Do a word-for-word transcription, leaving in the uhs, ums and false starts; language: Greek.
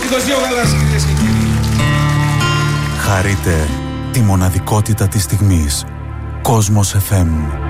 είκοσι δύο γαλάς, κυρίες και κύριοι. Χαρείτε τη μοναδικότητα της στιγμής. Κόσμος εφ εμ.